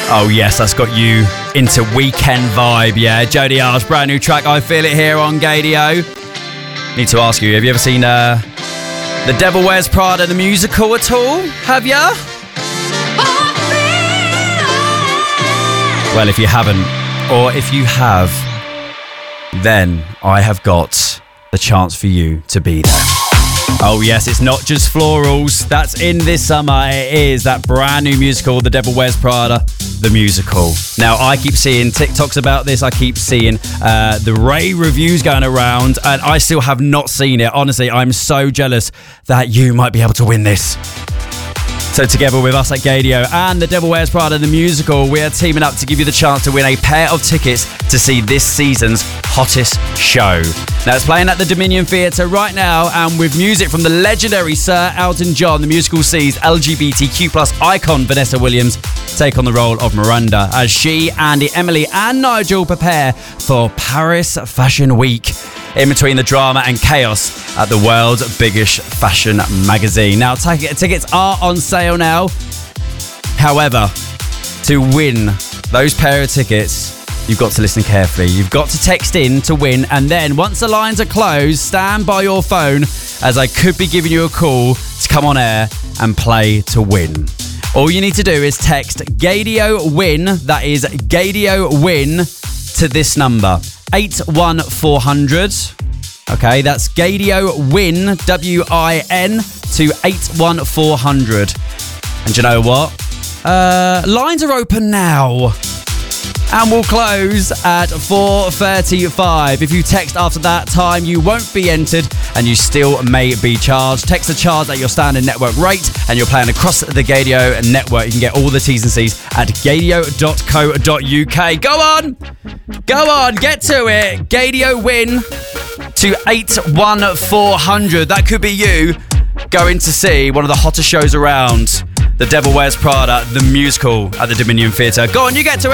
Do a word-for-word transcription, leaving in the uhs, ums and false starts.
Oh yes, that's got you into weekend vibe, yeah. Jody R's brand new track, I Feel It, here on Gaydio. Need to ask you, have you ever seen uh, The Devil Wears Prada, the musical at all? Have ya? Well, if you haven't, or if you have, then I have got the chance for you to be there. Oh yes, it's not just florals. That's in this summer. It is that brand new musical, The Devil Wears Prada, the musical. Now, I keep seeing TikToks about this. I keep seeing uh, the rave reviews going around, and I still have not seen it. Honestly, I'm so jealous that you might be able to win this. So together with us at Gaydio and The Devil Wears Prada, the musical, we are teaming up to give you the chance to win a pair of tickets to see this season's hottest show. Now, it's playing at the Dominion Theatre right now, and with music from the legendary Sir Elton John, the musical sees L G B T Q plus icon Vanessa Williams take on the role of Miranda as she, Andy, Emily and Nigel prepare for Paris Fashion Week, in between the drama and chaos at the world's biggest fashion magazine. Now, t- tickets are on sale now. However, to win those pair of tickets, you've got to listen carefully. You've got to text in to win, and then once the lines are closed, stand by your phone, as I could be giving you a call to come on air and play to win. All you need to do is text Gaydio WIN, that is Gaydio WIN, to this number, eight one four hundred. Okay, that's Gaydio WIN, W I N, to eight one four hundred. And you know what? Uh, lines are open now. And we'll close at four thirty-five. If you text after that time, you won't be entered and you still may be charged. Text the charge at your standard network rate, and you're playing across the Gaydio network. You can get all the T's and C's at gaydio dot co dot uk. Go on! Go on, get to it. Gaydio WIN to eight one four hundred. That could be you going to see one of the hottest shows around, The Devil Wears Prada, the musical at the Dominion Theatre. Go on, you get to it.